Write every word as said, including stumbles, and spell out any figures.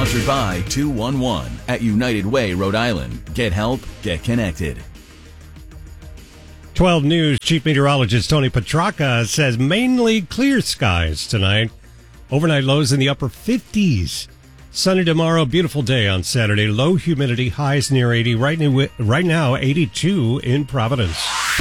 Sponsored by two one one at United Way, Rhode Island. Get help, get connected. twelve News Chief Meteorologist Tony Petracca says mainly clear skies tonight. Overnight lows in the upper fifties. Sunny tomorrow, beautiful day on Saturday. Low humidity, highs near eighty. Right now, right now eighty-two in Providence.